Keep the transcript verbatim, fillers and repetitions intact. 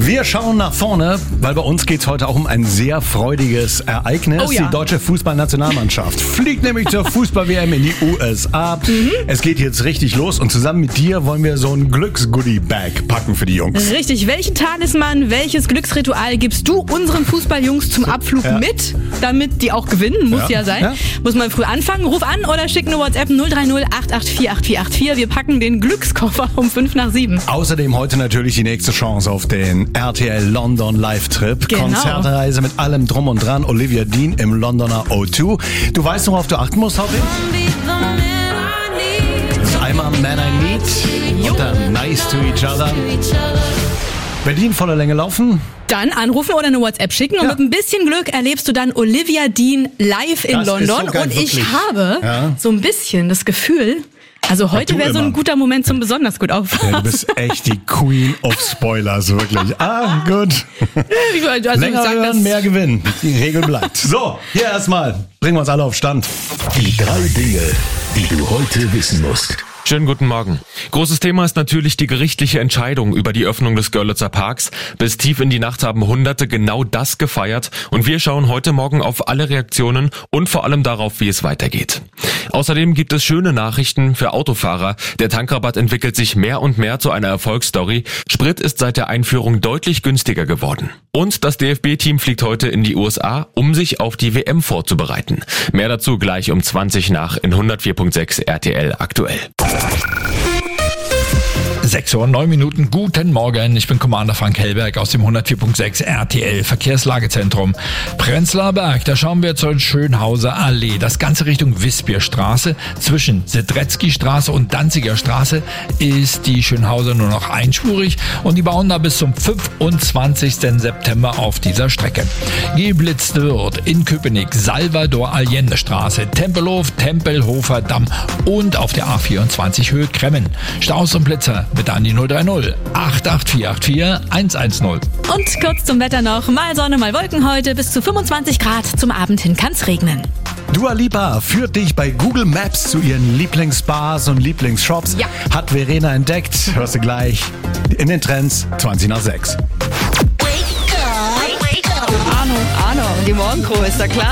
Wir schauen nach vorne, weil bei uns geht es heute auch um ein sehr freudiges Ereignis. Oh ja. Die deutsche Fußballnationalmannschaft fliegt nämlich zur Fußball-W M in die U S A. Mhm. Es geht jetzt richtig los und zusammen mit dir wollen wir so ein Glücks-Goodie-Bag packen für die Jungs. Richtig. Welchen Talisman, welches Glücksritual gibst du unseren Fußballjungs zum Abflug ja. mit, damit die auch gewinnen? Muss ja, ja sein. Ja. Muss man früh anfangen. Ruf an oder schick eine WhatsApp null drei null acht acht vier acht vier acht vier. Wir packen den Glückskoffer um fünf nach sieben. Außerdem heute natürlich die nächste Chance auf den R T L London Live-Trip. Genau. Konzertreise mit allem drum und dran. Olivia Dean im Londoner O zwei. Du weißt, worauf du achten musst, Hobby? Das ist einmal Man I Need und dann Nice to Each Other. Berlin voller Länge laufen. Dann anrufen oder eine WhatsApp schicken und ja. mit ein bisschen Glück erlebst du dann Olivia Dean live in das London. Ist so geil, und ich wirklich. habe ja. so ein bisschen das Gefühl, also heute wäre so ein guter Moment zum besonders gut aufpassen. Ja, du bist echt die Queen of Spoilers, wirklich. Ah, gut. Also Länger sag hören, das mehr gewinnen. Die Regel bleibt. So, hier erstmal. Bringen wir uns alle auf Stand. Die drei Dinge, die du heute wissen musst. Schönen guten Morgen. Großes Thema ist natürlich die gerichtliche Entscheidung über die Öffnung des Görlitzer Parks. Bis tief in die Nacht haben Hunderte genau das gefeiert und wir schauen heute Morgen auf alle Reaktionen und vor allem darauf, wie es weitergeht. Außerdem gibt es schöne Nachrichten für Autofahrer. Der Tankrabatt entwickelt sich mehr und mehr zu einer Erfolgsstory. Sprit ist seit der Einführung deutlich günstiger geworden. Und das D F B-Team fliegt heute in die U S A, um sich auf die W M vorzubereiten. Mehr dazu gleich um zwanzig nach in hundertvier Komma sechs R T L aktuell. sechs Uhr neun Minuten, guten Morgen, ich bin Commander Frank Hellberg aus dem hundertvier Komma sechs R T L Verkehrslagezentrum. Prenzlauer Berg, da schauen wir zur Schönhauser Allee. Das Ganze Richtung Wispierstraße. Zwischen Sedretzky-Straße und Danziger Straße ist die Schönhauser nur noch einspurig und die bauen da bis zum fünfundzwanzigsten September auf dieser Strecke. Geblitzt wird in Köpenick, Salvador Allende Straße, Tempelhof, Tempelhofer Damm und auf der A vierundzwanzig Höhe Kremmen. Staus und Blitzer mit an die null drei null acht acht vier acht vier eins eins null. Und kurz zum Wetter noch. Mal Sonne, mal Wolken heute. Bis zu fünfundzwanzig Grad. Zum Abend hin kann's regnen. Dua Lipa führt dich bei Google Maps zu ihren Lieblingsbars und Lieblingsshops. Ja. Hat Verena entdeckt. Hörst du gleich in den Trends zwanzig nach sechs. Arno, Arno, die Morgencrew, ist da klar?